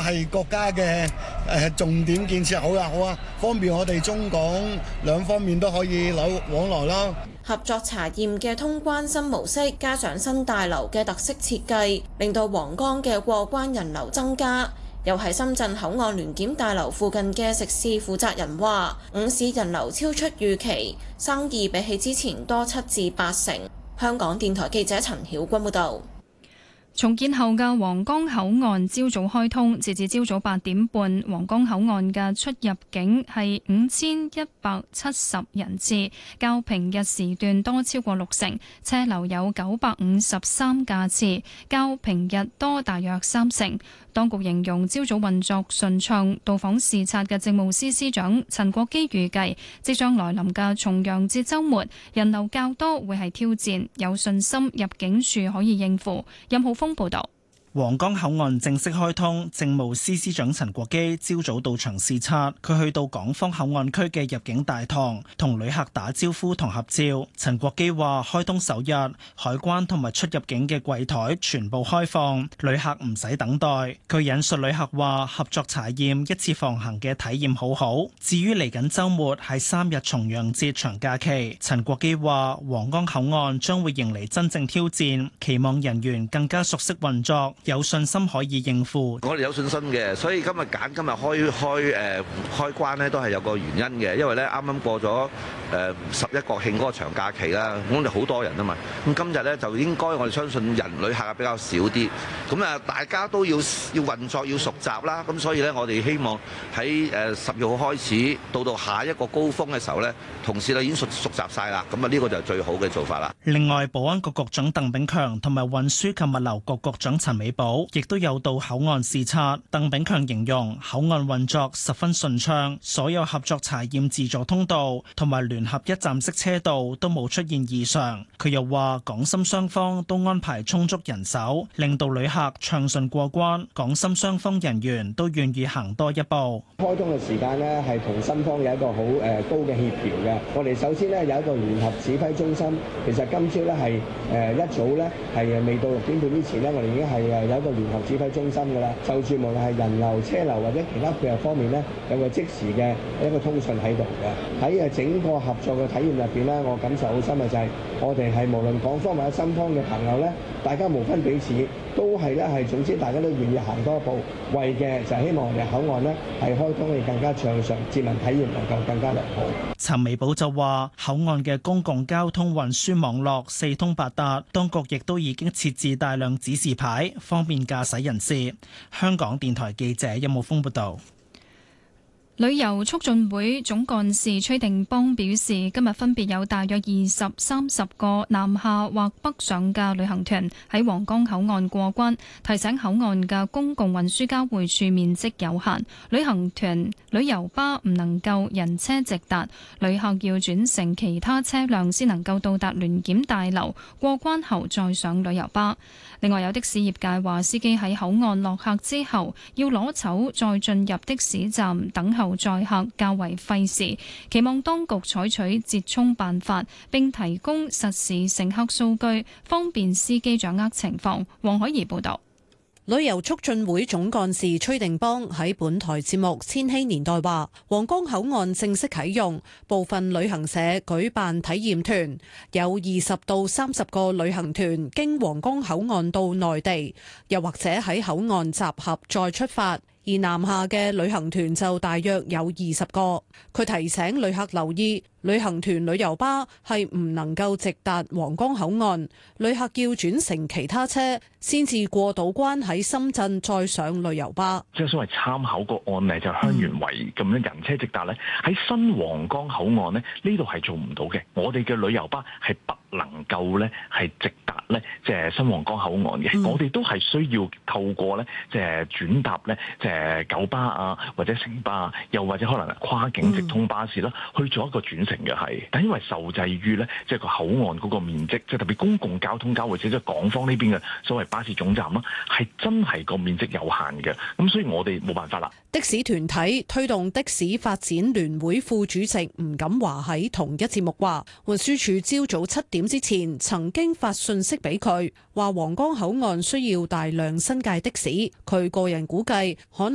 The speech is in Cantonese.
係國家嘅重點建設，好啊，方便我哋中港兩方面都可以往來啦。 合作查驗嘅通關新模式，加上新大樓嘅特色設計，令到皇崗嘅過關人流增加。又喺深圳口岸聯檢大樓附近嘅食肆負責人話，午市人流超出預期，生意比起之前多7至8成。香港電台記者陳曉君報導。 重建後嘅皇崗口岸朝早開通，截至朝早8點半，皇崗口岸嘅出入境係5170人次，較平日時段多超過60%，車流有953架次，較平日多大約3成。當局形容朝早運作順暢，到訪視察嘅政務司司長陳國基預計，即將來臨嘅重陽節週末人流較多，會係挑戰，有信心入境處可以應付。任浩峰報導。 皇崗口岸正式開通，政務司司長陳國基朝早到場視察，佢去到港方口岸區嘅入境大堂，同旅客打招呼同合照。陳國基話：開通首日，海關同埋出入境嘅櫃台全部開放，旅客唔使等待。佢引述旅客話：合作查驗一次放行嘅體驗好好。至於嚟緊週末係3日重陽節長假期，陳國基話：皇崗口岸將會迎嚟真正挑戰，期望人員更加熟悉運作。有信心可以應付， 我哋有信心嘅，所以今日開關咧都係有個原因嘅，因為咧啱啱過咗11國慶嗰個長假期啦，咁我哋好多人啊嘛，咁今日咧就應該我哋相信旅客比較少啲，咁啊大家都要運作要熟習啦，咁所以咧我哋希望喺10月號開始到下一個高峰嘅時候咧，同事咧已經熟習晒啦，咁啊呢個就係最好嘅做法啦。 另外，保安局局長鄧炳強同埋運輸及物流局局長陳美寶亦都有到口岸視察。鄧炳強形容口岸運作十分順暢，所有合作查驗自助通道同埋聯合一站式車道都冇出現異常。佢又話港深雙方都安排充足人手，令到旅客暢順過關。港深雙方人員都願意行多一步。 開通嘅時間呢係同深方有一個好高嘅協調嘅。我哋首先呢有一個聯合指揮中心，其實今朝呢係一早呢係未到6點半之前呢，我哋已經係有一個聯合指揮中心㗎啦。就住無論係人流、車流或者其他配合方面呢，有個即時嘅一個通訊喺度嘅。喺整個合作嘅體驗入邊呢，我感受好深嘅就係我哋係無論港方或者深方嘅朋友呢，大家無分彼此，都係咧係總之大家都願意行多一步，為嘅就係希望我哋口岸呢係開通會更加暢順，市民體驗能夠更加良好。 陳美寶就話：口岸嘅公共交通運輸網絡四通八達，當局亦都已經設置大量指示牌，方便駕駛人士。香港電台記者任慕峰報道。 旅遊促進會總幹事崔定邦表示，今日分別有大約20、30個南下或北上嘅旅行團喺皇崗口岸過關，提醒口岸嘅公共運輸交匯處面積有限，旅行團旅遊巴唔能夠人車直達，旅客要轉乘其他車輛先能夠到達聯檢大樓，過關後再上旅遊巴。另外有的士業界話，司機喺口岸落客之後要攞籌再進入的士站等候載客，較為費時，期望當局採取折衷辦法，並提供實時乘客數據，方便司機掌握情況。黃海怡報道。 旅遊促進會總幹事崔定邦喺本台節目《千禧年代》話，皇崗口岸正式啟用，部分旅行社舉辦體驗團，有20到30個旅行團經皇崗口岸到內地，又或者喺口岸集合再出發。而南下嘅旅行團就大約有20個。佢提醒旅客留意，旅行團旅遊巴係唔能夠直達皇崗口岸，旅客要轉乘其他車先至過到關，喺深圳再上旅遊巴。 即係所謂參考個案例就香園圍咁樣人車直達咧，喺新皇崗口岸咧呢度係做唔到嘅。我哋嘅旅遊巴係不能夠咧係直達咧即係新皇崗口岸嘅。我哋都係需要透過咧即係轉搭咧即係九巴啊或者城巴啊，又或者可能跨境直通巴士啦，去做一個轉乘嘅係。但因為受制於咧即係個口岸嗰個面積，即係特別公共交通交匯處即係港方呢邊嘅所謂巴士總站啦，係真係個面積有限嘅。咁所以我哋冇辦法啦。 的士團體推動的士發展聯會副主席吳錦華喺同一節目話，運輸署朝早7點之前曾經發信息俾佢，話皇崗口岸需要大量新界的士。佢個人估計可能